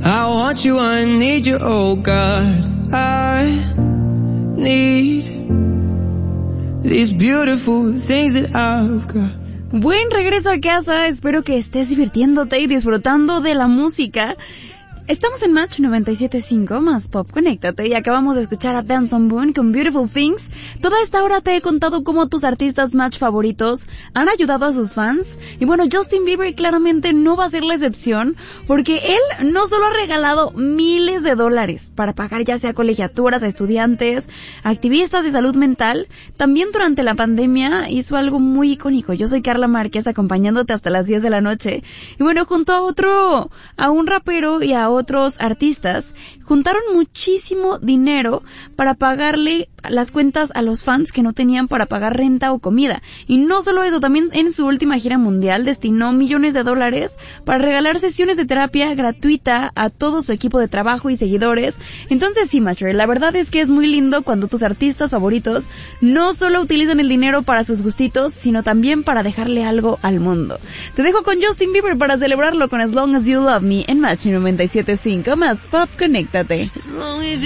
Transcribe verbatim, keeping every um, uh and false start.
I want you, I need you, oh God. I need these beautiful things that I've got. Buen regreso a casa, espero que estés divirtiéndote y disfrutando de la música. Estamos en Match noventa y siete punto cinco, más pop, conéctate, y acabamos de escuchar a Benson Boone con Beautiful Things. Toda esta hora te he contado cómo tus artistas Match favoritos han ayudado a sus fans, y bueno, Justin Bieber claramente no va a ser la excepción, porque él no solo ha regalado miles de dólares para pagar ya sea colegiaturas a estudiantes, activistas de salud mental, también durante la pandemia hizo algo muy icónico. Yo soy Carla Márquez, acompañándote hasta las diez de la noche, y bueno, junto a otro, a un rapero y a otros artistas, juntaron muchísimo dinero para pagarle las cuentas a los fans que no tenían para pagar renta o comida. Y no solo eso, también en su última gira mundial destinó millones de dólares para regalar sesiones de terapia gratuita a todo su equipo de trabajo y seguidores. Entonces sí, Mature, la verdad es que es muy lindo cuando tus artistas favoritos no solo utilizan el dinero para sus gustitos, sino también para dejarle algo al mundo. Te dejo con Justin Bieber para celebrarlo con As Long As You Love Me en Match noventa y siete punto cinco, más pop, conéctate.